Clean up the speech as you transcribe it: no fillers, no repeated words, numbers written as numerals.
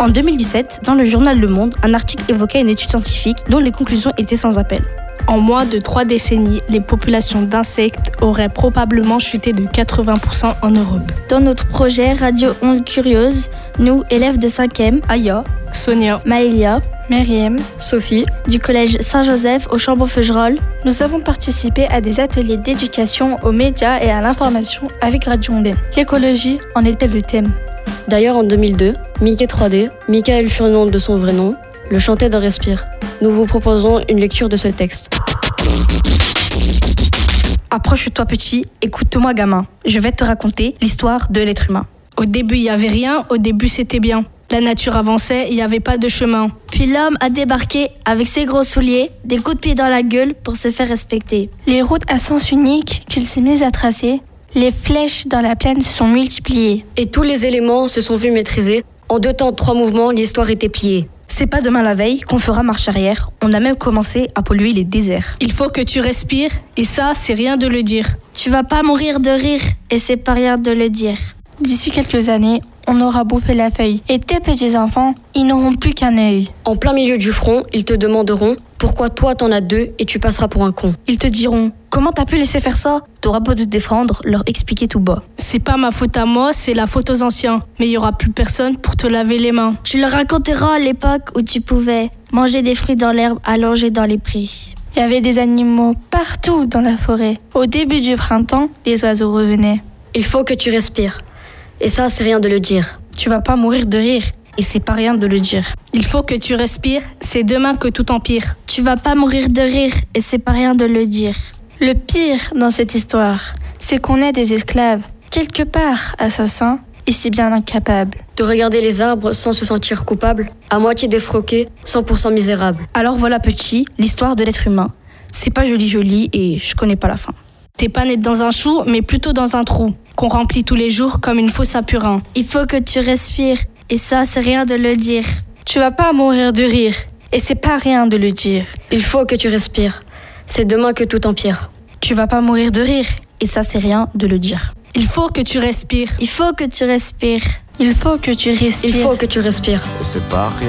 En 2017, dans le journal Le Monde, un article évoquait une étude scientifique dont les conclusions étaient sans appel. En moins de 3 décennies, les populations d'insectes auraient probablement chuté de 80% en Europe. Dans notre projet Radio Onde Curieuse, nous, élèves de 5e, Aya, Sonia, Maëlia, Myriam, Sophie, du collège Saint-Joseph au Chambon-Feugerolles, nous avons participé à des ateliers d'éducation aux médias et à l'information avec Radio Onde. L'écologie en était le thème. D'ailleurs, en 2002, Mickey 3D, Michael Furion de son vrai nom, le chantait de Respire. Nous vous proposons une lecture de ce texte. Approche-toi petit, écoute-moi gamin. Je vais te raconter l'histoire de l'être humain. Au début, il n'y avait rien, au début, c'était bien. La nature avançait, il n'y avait pas de chemin. Puis l'homme a débarqué avec ses gros souliers, des coups de pied dans la gueule pour se faire respecter. Les routes à sens unique qu'il s'est mis à tracer, les flèches dans la plaine se sont multipliées. Et tous les éléments se sont vus maîtrisés. En 2 temps, 3 mouvements, l'histoire était pliée. C'est pas demain la veille qu'on fera marche arrière. On a même commencé à polluer les déserts. Il faut que tu respires, et ça, c'est rien de le dire. Tu vas pas mourir de rire, et c'est pas rien de le dire. D'ici quelques années, on aura bouffé la feuille. Et tes petits-enfants, ils n'auront plus qu'un œil. En plein milieu du front, ils te demanderont pourquoi toi t'en as 2 et tu passeras pour un con. Ils te diront comment t'as pu laisser faire ça. T'auras beau te défendre, leur expliquer tout bas. C'est pas ma faute à moi, c'est la faute aux anciens. Mais il y aura plus personne pour te laver les mains. Tu leur raconteras l'époque où tu pouvais manger des fruits dans l'herbe allongés dans les prés. Il y avait des animaux partout dans la forêt. Au début du printemps, les oiseaux revenaient. Il faut que tu respires. Et ça, c'est rien de le dire. Tu vas pas mourir de rire. Et c'est pas rien de le dire. Il faut que tu respires, c'est demain que tout empire. Tu vas pas mourir de rire, et c'est pas rien de le dire. Le pire dans cette histoire, c'est qu'on est des esclaves, quelque part assassins, et si bien incapables. De regarder les arbres sans se sentir coupable, à moitié défroqué, 100% misérable. Alors voilà petit, l'histoire de l'être humain. C'est pas joli et je connais pas la fin. T'es pas né dans un chou, mais plutôt dans un trou, qu'on remplit tous les jours comme une fosse à purin. Il faut que tu respires, et ça, c'est rien de le dire. Tu vas pas mourir de rire, et c'est pas rien de le dire. Il faut que tu respires. C'est demain que tout empire. Tu vas pas mourir de rire, et ça, c'est rien de le dire. Il faut que tu respires. Il faut que tu respires. Il faut que tu respires. Il faut que tu respires. C'est pas rien.